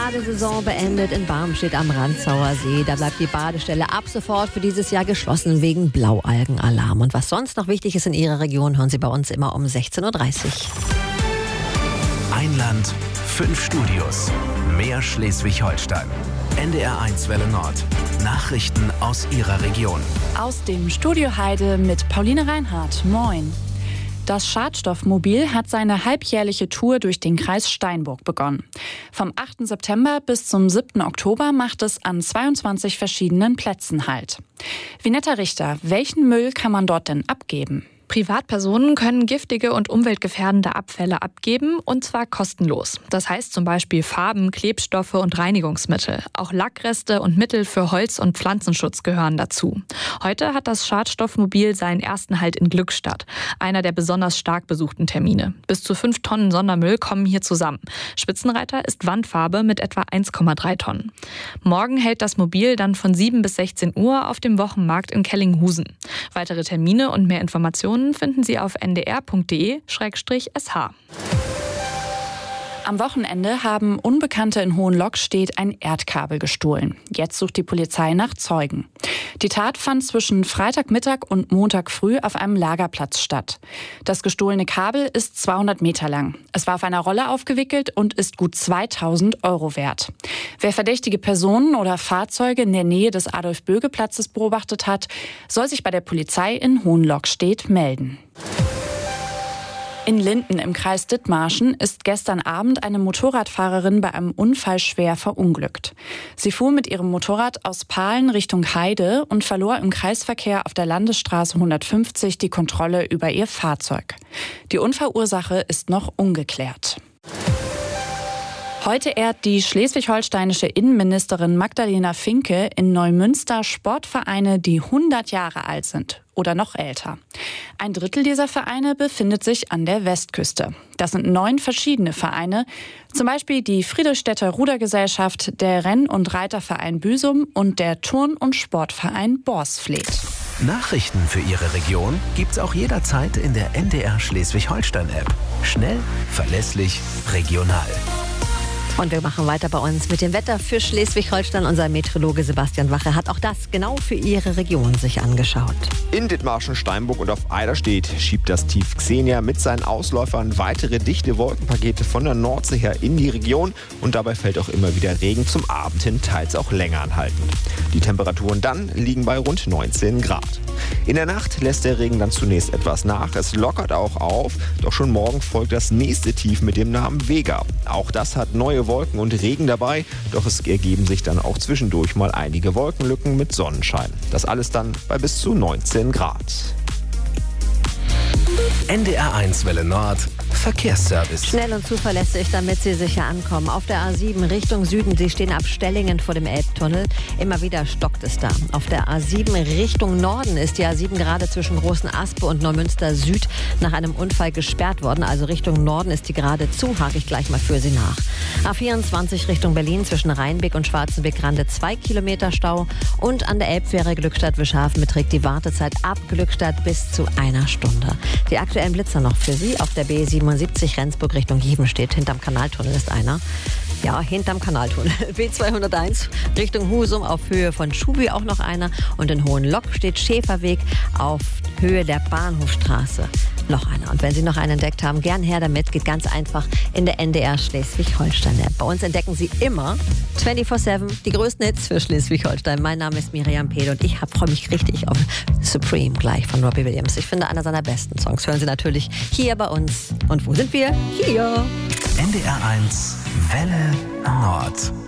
Badesaison beendet in Barmstedt am Rantzauer See. Da bleibt die Badestelle ab sofort für dieses Jahr geschlossen wegen Blaualgenalarm. Und was sonst noch wichtig ist in Ihrer Region, hören Sie bei uns immer um 16.30 Uhr. Ein Land, 5 Studios. Mehr Schleswig-Holstein. NDR1 Welle Nord. Nachrichten aus Ihrer Region. Aus dem Studio Heide mit Pauline Reinhardt. Moin. Das Schadstoffmobil hat seine halbjährliche Tour durch den Kreis Steinburg begonnen. Vom 8. September bis zum 7. Oktober macht es an 22 verschiedenen Plätzen Halt. Vinetta Richter, welchen Müll kann man dort denn abgeben? Privatpersonen können giftige und umweltgefährdende Abfälle abgeben, und zwar kostenlos. Das heißt zum Beispiel Farben, Klebstoffe und Reinigungsmittel. Auch Lackreste und Mittel für Holz- und Pflanzenschutz gehören dazu. Heute hat das Schadstoffmobil seinen ersten Halt in Glückstadt, einer der besonders stark besuchten Termine. Bis zu 5 Tonnen Sondermüll kommen hier zusammen. Spitzenreiter ist Wandfarbe mit etwa 1,3 Tonnen. Morgen hält das Mobil dann von 7 bis 16 Uhr auf dem Wochenmarkt in Kellinghusen. Weitere Termine und mehr Informationen finden Sie auf ndr.de/sh. Am Wochenende haben Unbekannte in Hohenlockstedt ein Erdkabel gestohlen. Jetzt sucht die Polizei nach Zeugen. Die Tat fand zwischen Freitagmittag und Montag früh auf einem Lagerplatz statt. Das gestohlene Kabel ist 200 Meter lang. Es war auf einer Rolle aufgewickelt und ist gut 2.000 € wert. Wer verdächtige Personen oder Fahrzeuge in der Nähe des Adolf-Böge-Platzes beobachtet hat, soll sich bei der Polizei in Hohenlockstedt melden. In Linden im Kreis Dithmarschen ist gestern Abend eine Motorradfahrerin bei einem Unfall schwer verunglückt. Sie fuhr mit ihrem Motorrad aus Pahlen Richtung Heide und verlor im Kreisverkehr auf der Landesstraße 150 die Kontrolle über ihr Fahrzeug. Die Unfallursache ist noch ungeklärt. Heute ehrt die schleswig-holsteinische Innenministerin Magdalena Finke in Neumünster Sportvereine, die 100 Jahre alt sind oder noch älter. Ein Drittel dieser Vereine befindet sich an der Westküste. Das sind 9 verschiedene Vereine, zum Beispiel die Friedrichstädter Rudergesellschaft, der Renn- und Reiterverein Büsum und der Turn- und Sportverein Borsfleet. Nachrichten für Ihre Region gibt's auch jederzeit in der NDR Schleswig-Holstein-App. Schnell, verlässlich, regional. Und wir machen weiter bei uns mit dem Wetter für Schleswig-Holstein. Unser Meteorologe Sebastian Wache hat auch das genau für Ihre Region sich angeschaut. In Dithmarschen, Steinburg und auf Eiderstedt schiebt das Tief Xenia mit seinen Ausläufern weitere dichte Wolkenpakete von der Nordsee her in die Region. Und dabei fällt auch immer wieder Regen, zum Abend hin teils auch länger anhaltend. Die Temperaturen dann liegen bei rund 19 Grad. In der Nacht lässt der Regen dann zunächst etwas nach. Es lockert auch auf, doch schon morgen folgt das nächste Tief mit dem Namen Vega. Auch das hat neue Wolken und Regen dabei, doch es ergeben sich dann auch zwischendurch mal einige Wolkenlücken mit Sonnenschein. Das alles dann bei bis zu 19 Grad. NDR1 Welle Nord. Verkehrsservice. Schnell und zuverlässig, damit Sie sicher ankommen. Auf der A7 Richtung Süden, Sie stehen ab Stellingen vor dem Elbtunnel. Immer wieder stockt es da. Auf der A7 Richtung Norden ist die A7 gerade zwischen Großen Aspe und Neumünster Süd nach einem Unfall gesperrt worden. Also Richtung Norden ist die gerade zu, hake ich gleich mal für Sie nach. A24 Richtung Berlin zwischen Rheinbeck und Schwarzenbeck-Rande 2 Kilometer Stau. Und an der Elbfähre Glückstadt-Wischhafen beträgt die Wartezeit ab Glückstadt bis zu 1 Stunde. Die aktuellen Blitzer noch für Sie auf der B77 Rendsburg Richtung Jevenstedt. Hinterm Kanaltunnel ist einer. Ja, hinterm Kanaltunnel. B201 Richtung Husum auf Höhe von Schubi auch noch einer. Und in Hohenlockstedt Schäferweg auf Höhe der Bahnhofstraße noch einer. Und wenn Sie noch einen entdeckt haben, gern her damit. Geht ganz einfach in der NDR Schleswig-Holstein-App. Bei uns entdecken Sie immer 24/7 die größten Hits für Schleswig-Holstein. Mein Name ist Miriam Pehl und ich freue mich richtig auf Supreme gleich von Robbie Williams. Ich finde, einer seiner besten Songs hören Sie natürlich hier bei uns. Und wo sind wir? Hier. NDR1 Welle Nord.